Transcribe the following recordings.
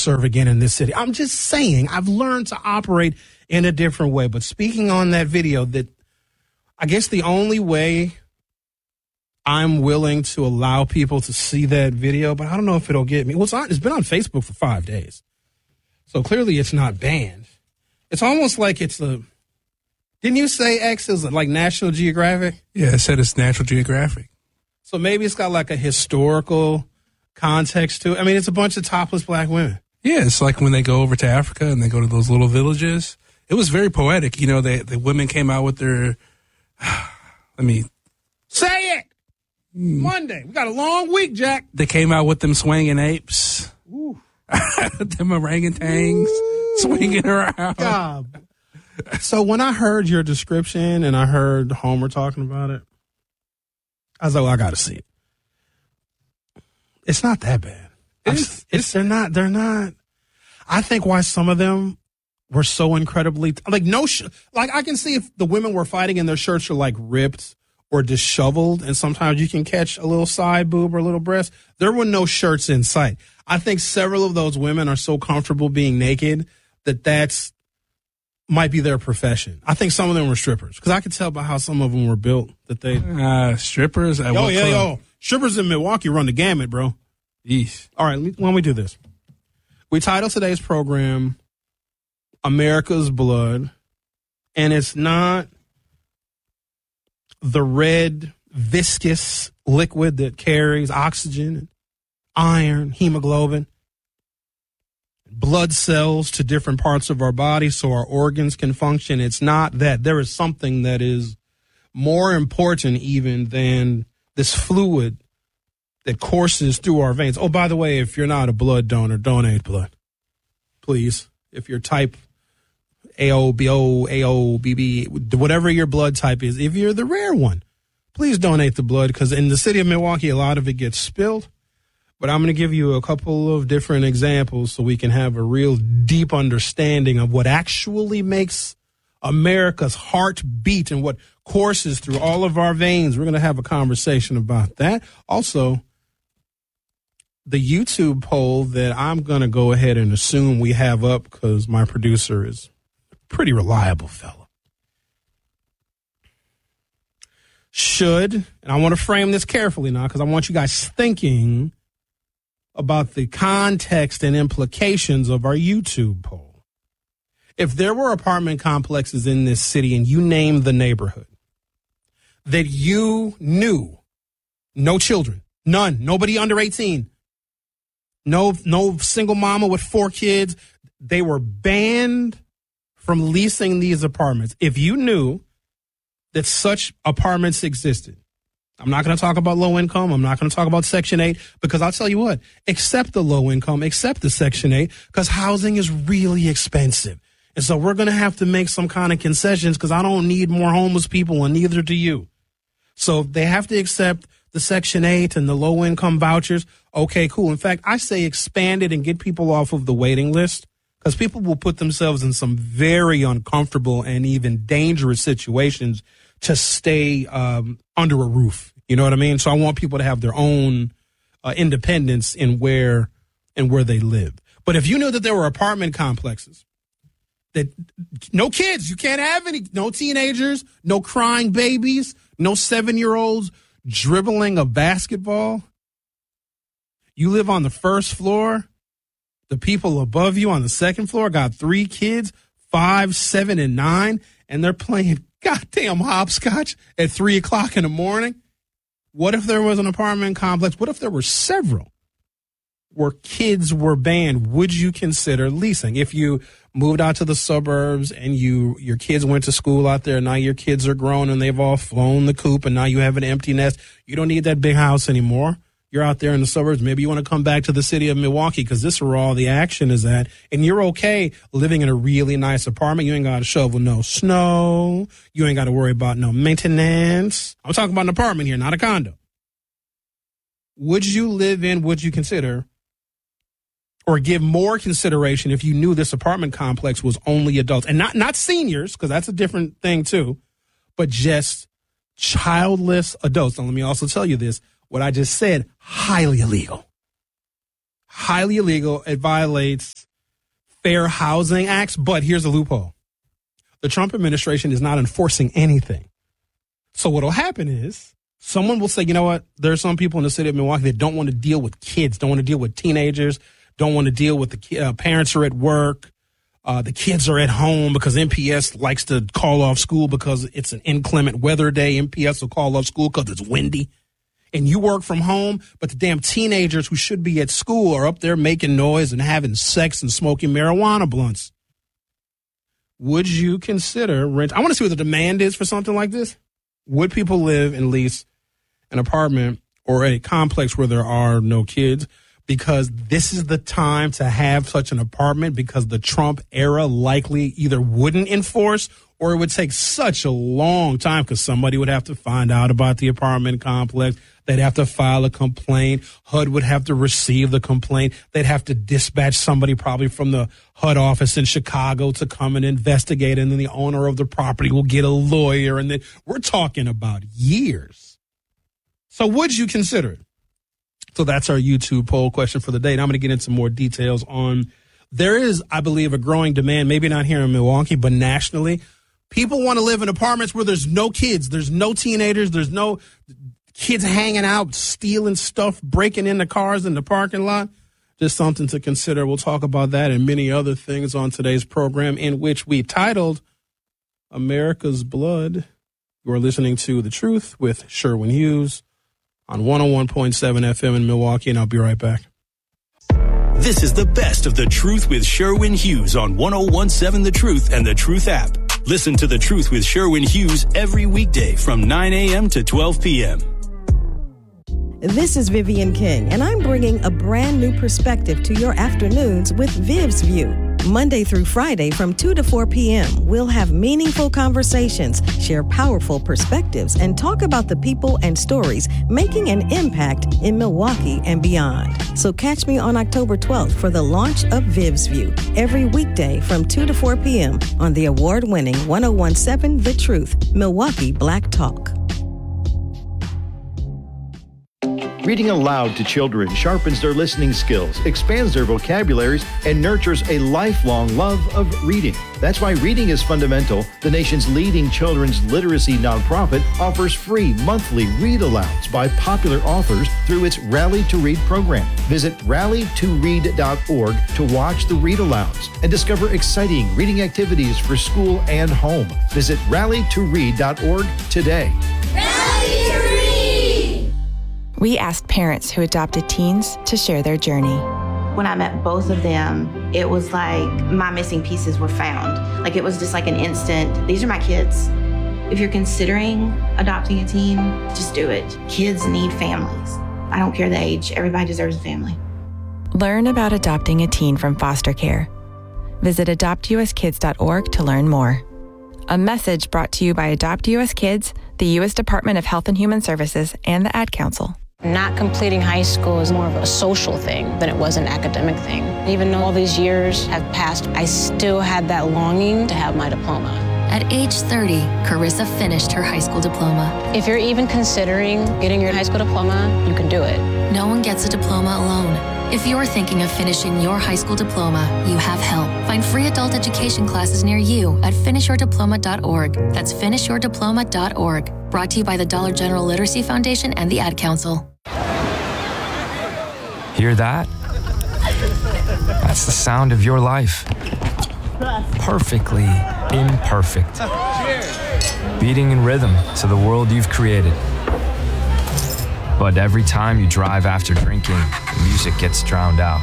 serve again in this city. I'm just saying, I've learned to operate in a different way. But speaking on that video, that I guess the only way I'm willing to allow people to see that video, but I don't know if it'll get me. Well, it's been on Facebook for 5 days. So clearly it's not banned. It's almost like it's didn't you say X is like National Geographic? Yeah, it said it's National Geographic. So maybe it's got like a historical context to it. I mean, it's a bunch of topless black women. Yeah, it's like when they go over to Africa and they go to those little villages. It was very poetic. You know, the women came out with their, say it! Monday. We got a long week, Jack. They came out with them swinging apes. Ooh. Them orangutans swinging around. God. So when I heard your description and I heard Homer talking about it, I was like, well, I got to see it. It's not that bad. They're not. I think why some of them were so incredibly, like I can see if the women were fighting and their shirts are like ripped or disheveled, and sometimes you can catch a little side boob or a little breast. There were no shirts in sight. I think several of those women are so comfortable being naked that's might be their profession. I think some of them were strippers because I could tell by how some of them were built that they strippers. Strippers in Milwaukee run the gamut, bro. Yeesh. All right, why don't we do this? We title today's program America's Blood, and it's not the red viscous liquid that carries oxygen, iron, hemoglobin, blood cells to different parts of our body so our organs can function. It's not that. There is something that is more important even than this fluid that courses through our veins. Oh, by the way, if you're not a blood donor, donate blood, please. If you're type AO, BO, AO, BB, whatever your blood type is, if you're the rare one, please donate the blood, because in the city of Milwaukee, a lot of it gets spilled. But I'm going to give you a couple of different examples so we can have a real deep understanding of what actually makes America's heart beat and what courses through all of our veins. We're going to have a conversation about that. Also, the YouTube poll that I'm going to go ahead and assume we have up because my producer is a pretty reliable fella. And I want to frame this carefully now because I want you guys thinking about the context and implications of our YouTube poll. If there were apartment complexes in this city and you named the neighborhood that you knew, no children, none, nobody under 18, no single mama with 4 kids, they were banned from leasing these apartments. If you knew that such apartments existed, I'm not going to talk about low income. I'm not going to talk about Section 8 because I'll tell you what, accept the low income, accept the Section 8 because housing is really expensive. And so we're going to have to make some kind of concessions because I don't need more homeless people and neither do you. So they have to accept the Section 8 and the low income vouchers. Okay, cool. In fact, I say expand it and get people off of the waiting list because people will put themselves in some very uncomfortable and even dangerous situations to stay under a roof. You know what I mean? So I want people to have their own independence in where they live. But if you knew that there were apartment complexes that no kids, you can't have any, no teenagers, no crying babies, no 7-year-olds dribbling a basketball. You live on the first floor. The people above you on the second floor got 3 kids, 5, 7, and 9, and they're playing goddamn hopscotch at 3 o'clock in the morning. What if there was an apartment complex? What if there were several where kids were banned? Would you consider leasing? If you moved out to the suburbs and your kids went to school out there, now your kids are grown and they've all flown the coop and now you have an empty nest. You don't need that big house anymore. You're out there in the suburbs. Maybe you want to come back to the city of Milwaukee because this is where all the action is at. And you're okay living in a really nice apartment. You ain't got to shovel no snow. You ain't got to worry about no maintenance. I'm talking about an apartment here, not a condo. Would you consider or give more consideration if you knew this apartment complex was only adults? And not seniors, because that's a different thing too, but just childless adults. Now, let me also tell you this. What I just said, highly illegal. highly illegal. It violates Fair Housing Acts. But here's the loophole. The Trump administration is not enforcing anything. So what'll happen is someone will say, you know what? There are some people in the city of Milwaukee that don't want to deal with kids, don't want to deal with teenagers, don't want to deal with the parents are at work. The kids are at home because MPS likes to call off school because it's an inclement weather day. MPS will call off school because it's windy. And you work from home, but the damn teenagers who should be at school are up there making noise and having sex and smoking marijuana blunts. Would you consider rent? I want to see what the demand is for something like this. Would people live and lease an apartment or a complex where there are no kids? Because this is the time to have such an apartment, because the Trump era likely either wouldn't enforce or it would take such a long time because somebody would have to find out about the apartment complex. They'd have to file a complaint. HUD would have to receive the complaint. They'd have to dispatch somebody probably from the HUD office in Chicago to come and investigate. And then the owner of the property will get a lawyer. And then we're talking about years. So would you consider it? So that's our YouTube poll question for the day. And I'm going to get into more details on. There is, I believe, a growing demand, maybe not here in Milwaukee, but nationally. People want to live in apartments where there's no kids, there's no teenagers, there's no kids hanging out, stealing stuff, breaking into cars in the parking lot. Just something to consider. We'll talk about that and many other things on today's program, in which we titled America's Blood. You are listening to The Truth with Sherwin Hughes on 101.7 FM in Milwaukee, and I'll be right back. This is the best of The Truth with Sherwin Hughes on 101.7 The Truth and The Truth app. Listen to The Truth with Sherwin Hughes every weekday from 9 a.m. to 12 p.m. This is Vivian King, and I'm bringing a brand new perspective to your afternoons with Viv's View. Monday through Friday from 2 to 4 p.m., we'll have meaningful conversations, share powerful perspectives, and talk about the people and stories making an impact in Milwaukee and beyond. So catch me on October 12th for the launch of Viv's View, every weekday from 2 to 4 p.m. on the award-winning 101.7 The Truth, Milwaukee Black Talk. Reading aloud to children sharpens their listening skills, expands their vocabularies, and nurtures a lifelong love of reading. That's why Reading is Fundamental, the nation's leading children's literacy nonprofit, offers free monthly read-alouds by popular authors through its Rally to Read program. Visit rallytoread.org to watch the read-alouds and discover exciting reading activities for school and home. Visit rallytoread.org today. Rally to Read! We asked parents who adopted teens to share their journey. When I met both of them, it was like my missing pieces were found. Like it was just like an instant, these are my kids. If you're considering adopting a teen, just do it. Kids need families. I don't care the age, everybody deserves a family. Learn about adopting a teen from foster care. Visit adoptuskids.org to learn more. A message brought to you by Adopt US Kids, the U.S. Department of Health and Human Services, and the Ad Council. Not completing high school is more of a social thing than it was an academic thing. Even though all these years have passed, I still had that longing to have my diploma. At age 30, Carissa finished her high school diploma. If you're even considering getting your high school diploma, you can do it. No one gets a diploma alone. If you're thinking of finishing your high school diploma, you have help. Find free adult education classes near you at finishyourdiploma.org. That's finishyourdiploma.org. Brought to you by the Dollar General Literacy Foundation and the Ad Council. Hear that? That's the sound of your life. Perfectly imperfect. Beating in rhythm to the world you've created. But every time you drive after drinking, the music gets drowned out.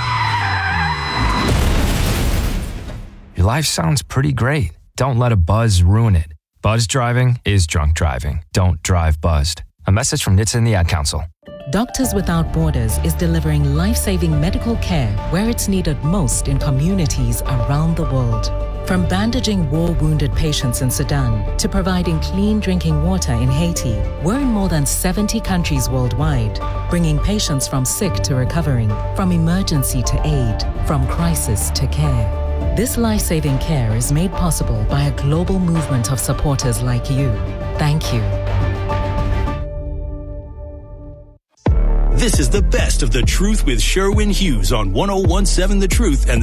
Your life sounds pretty great. Don't let a buzz ruin it. Buzz driving is drunk driving. Don't drive buzzed. A message from NHTSA and the Ad Council. Doctors Without Borders is delivering life-saving medical care where it's needed most in communities around the world. From bandaging war-wounded patients in Sudan to providing clean drinking water in Haiti, we're in more than 70 countries worldwide, bringing patients from sick to recovering, from emergency to aid, from crisis to care. This life-saving care is made possible by a global movement of supporters like you. Thank you. This is the best of The Truth with Sherwin Hughes on 101.7 The Truth and